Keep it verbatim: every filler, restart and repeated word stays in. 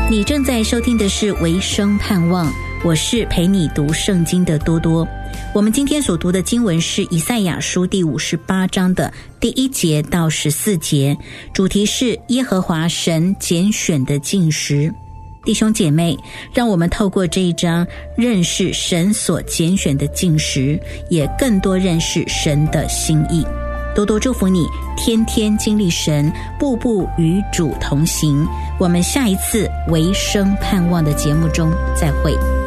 你正在收听的是维生盼望，我是陪你读圣经的多多。我们今天所读的经文是以赛亚书第五十八章的第一节到十四节，主题是耶和华神拣选的禁食。弟兄姐妹，让我们透过这一章认识神所拣选的禁食，也更多认识神的心意。多多祝福你，天天经历神，步步与主同行。我们下一次维生盼望的节目中再会。